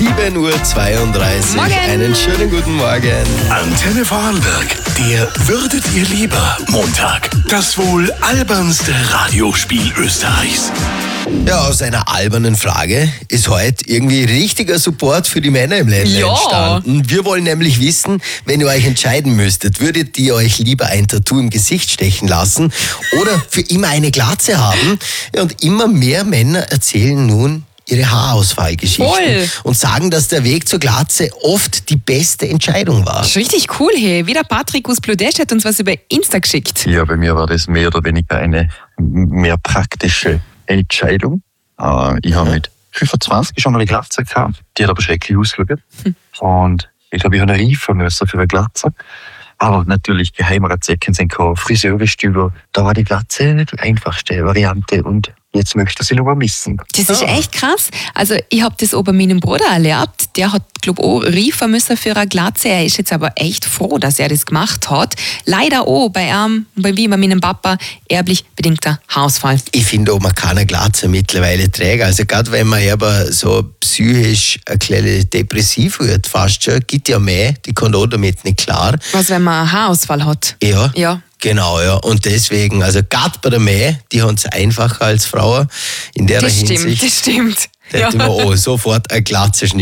7.32 Uhr. Morgen. Einen schönen guten Morgen. Antenne Vorarlberg, der Würdet ihr lieber Montag. Das wohl albernste Radiospiel Österreichs. Ja, aus einer albernen Frage ist heute irgendwie richtiger Support für die Männer im Ländle Ja. entstanden. Wir wollen nämlich wissen, wenn ihr euch entscheiden müsstet, würdet ihr euch lieber ein Tattoo im Gesicht stechen lassen oder für immer eine Glatze haben? Ja, und immer mehr Männer erzählen nun ihre Haarausfallgeschichten Voll. und sagen, dass der Weg zur Glatze oft die beste Entscheidung war. Das ist richtig cool, hey. Wie der Patrick aus Bludesch hat uns was über Insta geschickt. Ja, bei mir war das mehr oder weniger eine mehr praktische Entscheidung. Ich habe mit 25 schon eine Glatze gehabt. Die hat aber schrecklich ausgeschaut. Und ich glaube, ich habe eine reifen müssen für eine Glatze. Aber natürlich geheime Rezepte sind keine Friseurstühle. Da war die Glatze nicht die einfachste Variante und jetzt möchte ich sie noch mal missen. Das ist echt krass. Also ich habe das auch bei meinem Bruder erlebt. Der hat, glaube ich, auch reifen müssen für eine Glatze. Er ist jetzt aber echt froh, dass er das gemacht hat. Leider auch bei ihm, wie bei meinem Papa, erblich bedingter Haarausfall. Ich finde auch, man kann eine Glatze mittlerweile tragen. Also gerade wenn man aber so psychisch ein kleines depressiv wird, fast schon, gibt ja mehr, die kann auch damit nicht klar. Was, wenn man einen Haarausfall hat? Ja. Genau, ja. Und deswegen, also gerade bei der Mäh, die haben es einfacher als Frauen in der Das Hinsicht. stimmt. Da hätte man auch sofort eine Glatze